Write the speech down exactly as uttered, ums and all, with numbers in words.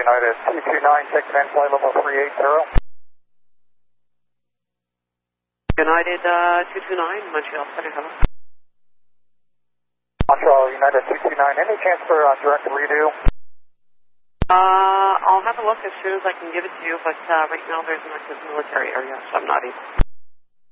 United two two nine, taking in flight level three eight zero. United uh, two two nine, Montreal Center, hello. Montreal United two two nine, any chance for uh, direct redo? Uh, I'll have a look as soon as I can give it to you, but uh, right now there's an active military area, so I'm not able.